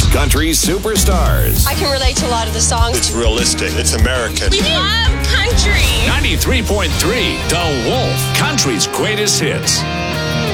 country superstars. I can relate to a lot of the songs. It's realistic. It's American. We love country. 93.3 The Wolf, country's greatest hits.